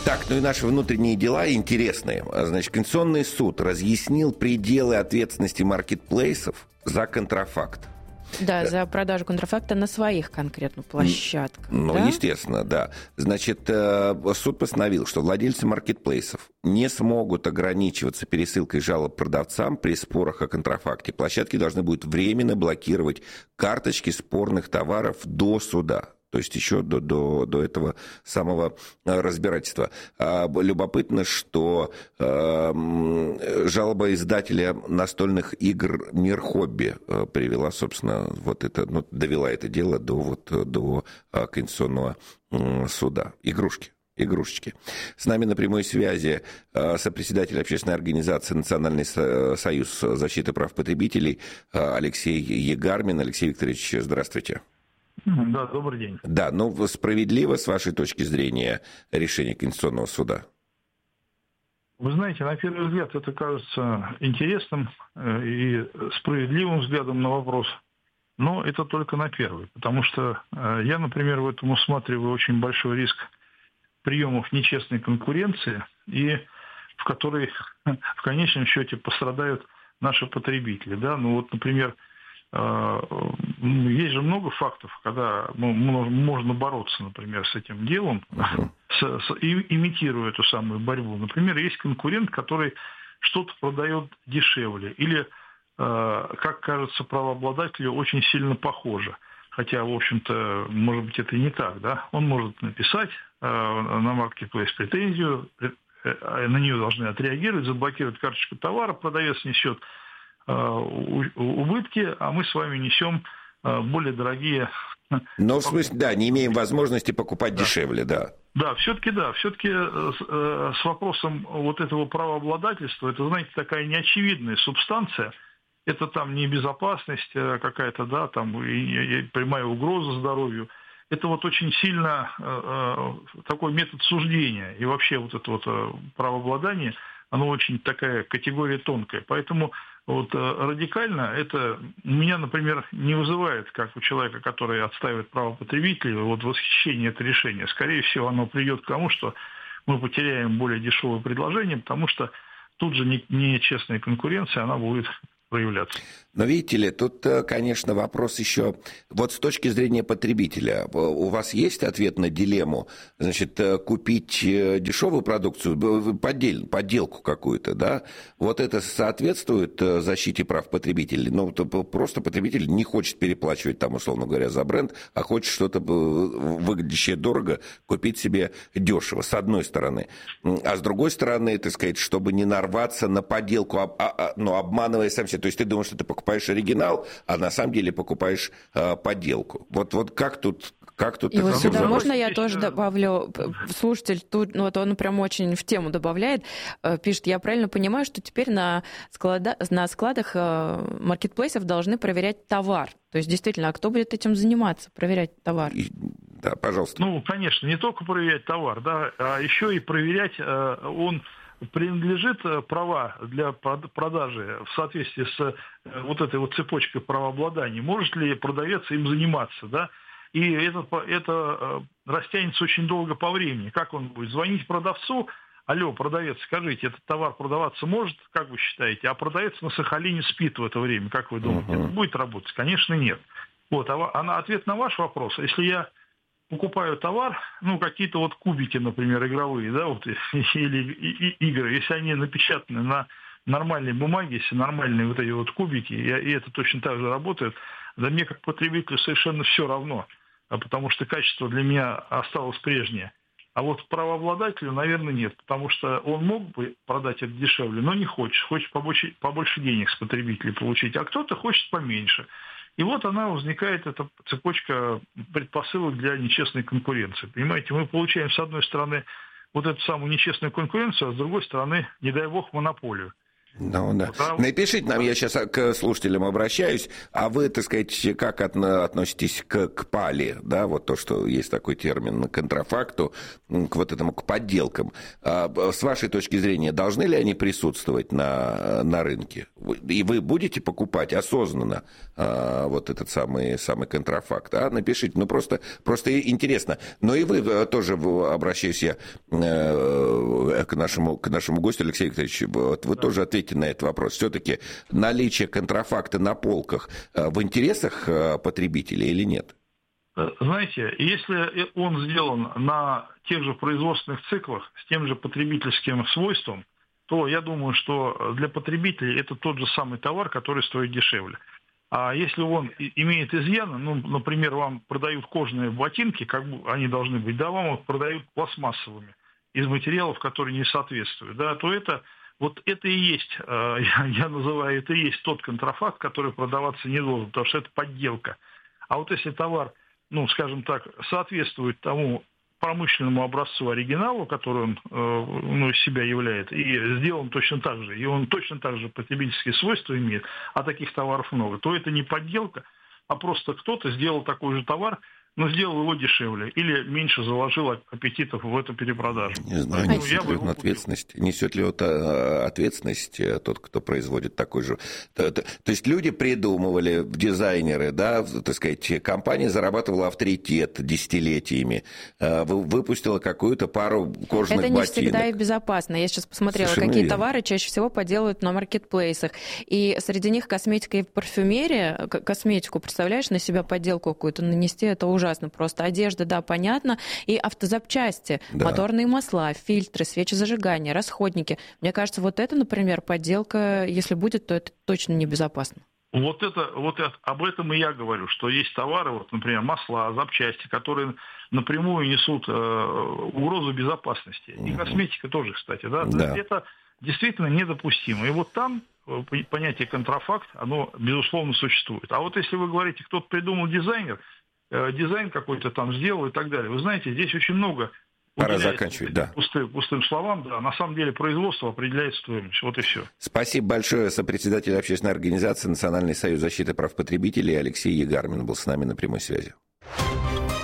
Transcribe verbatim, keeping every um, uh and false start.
Так, ну и наши внутренние дела интересные. Значит, Конституционный суд разъяснил пределы ответственности маркетплейсов за контрафакт. Да, за продажу контрафакта на своих конкретно площадках. Ну, да? естественно, да. Значит, суд постановил, что владельцы маркетплейсов не смогут ограничиваться пересылкой жалоб продавцам при спорах о контрафакте. Площадки должны будут временно блокировать карточки спорных товаров до суда. То есть еще до, до, до этого самого разбирательства. А, любопытно, что э, жалоба издателя настольных игр «Мир Хобби» привела, собственно, вот это, ну, довела это дело до, вот, до Конституционного суда. Игрушки. Игрушечки. С нами на прямой связи сопредседатель общественной организации «Национальный союз защиты прав потребителей» Алексей Егармин. Алексей Викторович, здравствуйте. Да, добрый день. Да, ну справедливо, с вашей точки зрения, решение Конституционного суда? Вы знаете, на первый взгляд это кажется интересным и справедливым взглядом на вопрос, но это только на первый, потому что я, например, в этом усматриваю очень большой риск приемов нечестной конкуренции, и в которой в конечном счете пострадают наши потребители. Да? Ну вот, например, есть же много фактов, когда можно бороться, например, с этим делом, с, с, имитируя эту самую борьбу. Например, есть конкурент, который что-то продает дешевле или, как кажется правообладателю, очень сильно похоже. Хотя, в общем-то, может быть, это и не так. Да? Он может написать на маркетплейс претензию, на нее должны отреагировать, заблокировать карточку товара, продавец несет убытки, а мы с вами несем более дорогие... Но в смысле, да, не имеем возможности покупать да. дешевле, да. Да, все-таки да, все-таки с вопросом вот этого правообладательства, это, знаете, такая неочевидная субстанция, это там не безопасность какая-то, да, там и, и прямая угроза здоровью, это вот очень сильно э, такой метод суждения, и вообще вот это вот правообладание, оно очень такая категория тонкая, поэтому вот радикально это у меня, например, не вызывает, как у человека, который отстаивает право потребителей, вот восхищение это решение. Скорее всего, оно приведет к тому, что мы потеряем более дешевое предложение, потому что тут же нечестная конкуренция, она будет проявляться. Но видите ли, тут, конечно, вопрос еще, вот с точки зрения потребителя, у вас есть ответ на дилемму, значит, купить дешевую продукцию, поддель, подделку какую-то, да, вот это соответствует защите прав потребителей? Ну, просто потребитель не хочет переплачивать там, условно говоря, за бренд, а хочет что-то выглядящее дорого купить себе дешево, с одной стороны. А с другой стороны, так сказать, чтобы не нарваться на подделку, ну, обманывая сам себя, то есть ты думаешь, что ты покупаешь покупаешь оригинал, а на самом деле покупаешь э, подделку. Вот, вот как тут... Как тут и вот сюда можно я тоже добавлю? Слушатель тут, ну, вот он прям очень в тему добавляет, пишет, я правильно понимаю, что теперь на, склада, на складах маркетплейсов должны проверять товар. То есть, действительно, а кто будет этим заниматься, проверять товар? И, да, пожалуйста. Ну, конечно, не только проверять товар, да, а еще и проверять, он... принадлежит права для продажи в соответствии с вот этой вот цепочкой правообладания, может ли продавец им заниматься, да, и это, это растянется очень долго по времени. Как он будет звонить продавцу, алло, продавец, скажите, этот товар продаваться может, как вы считаете, а продавец на Сахалине спит в это время, как вы думаете, uh-huh. это будет работать? Конечно, нет. Вот, а на ответ на ваш вопрос, если я покупаю товар, ну, какие-то вот кубики, например, игровые, да, вот, или и, и, игры, если они напечатаны на нормальной бумаге, если нормальные вот эти вот кубики, и, и это точно так же работает, да мне как потребителю совершенно все равно, потому что качество для меня осталось прежнее. А вот правообладателю, наверное, нет, потому что он мог бы продать это дешевле, но не хочет, хочет побольше, побольше денег с потребителей получить, а кто-то хочет поменьше. И вот она возникает, эта цепочка предпосылок для нечестной конкуренции. Понимаете, мы получаем, с одной стороны, вот эту самую нечестную конкуренцию, а с другой стороны, не дай бог, монополию. Ну, да. Потому... Напишите нам, я сейчас к слушателям обращаюсь, а вы, так сказать, как относитесь к, к пали, да, вот то, что есть такой термин, к контрафакту, к вот этому, к подделкам. С вашей точки зрения, должны ли они присутствовать на, на рынке? И вы будете покупать осознанно вот этот самый, самый контрафакт? А? Напишите, ну просто, просто интересно. Но и вы тоже, обращаюсь я к нашему, к нашему гостю, Алексей Викторович, вот вы да. тоже ответите на этот вопрос. Все-таки наличие контрафакта на полках в интересах потребителей или нет? Знаете, если он сделан на тех же производственных циклах с тем же потребительским свойством, то я думаю, что для потребителей это тот же самый товар, который стоит дешевле. А если он имеет изъяны, ну, например, вам продают кожаные ботинки, как бы они должны быть, да, вам их продают пластмассовыми из материалов, которые не соответствуют, да, то это вот это и есть, я, я называю, это и есть тот контрафакт, который продаваться не должен, потому что это подделка. А вот если товар, ну, скажем так, соответствует тому промышленному образцу оригиналу, который он ну, из себя являет, и сделан точно так же, и он точно так же потребительские свойства имеет, а таких товаров много, то это не подделка, а просто кто-то сделал такой же товар, но сделал его дешевле или меньше заложил аппетитов в эту перепродажу. Не знаю, ну, несет ли он ответственность, несет ли он ответственность тот, кто производит такой же. То, то, то есть люди придумывали, дизайнеры, да, так сказать, компания зарабатывала авторитет десятилетиями, выпустила какую-то пару кожаных ботинок. Это не ботинок. Всегда и безопасно. Я сейчас посмотрела, совершенно какие верно. Товары чаще всего подделывают на маркетплейсах. И среди них косметика и парфюмерия. Косметику, представляешь, на себя подделку какую-то нанести, это ужасно. Просто одежда, да, понятно, и автозапчасти, да. Моторные масла, фильтры, свечи зажигания, расходники. Мне кажется, вот это, например, подделка, если будет, то это точно небезопасно. Вот это, вот это, об этом и я говорю, что есть товары, вот, например, масла, запчасти, которые напрямую несут э, угрозу безопасности. И косметика тоже, кстати, да. Да. Это действительно недопустимо. И вот там понятие контрафакт, оно, безусловно, существует. А вот если вы говорите, кто-то придумал дизайнер, дизайн какой-то там сделал и так далее. Вы знаете, здесь очень много... Пора заканчивать, да. Пустым, пустым словам, да. На самом деле производство определяет стоимость. Вот и все. Спасибо большое. Сопредседатель общественной организации Национальный союз защиты прав потребителей Алексей Ягармин был с нами на прямой связи.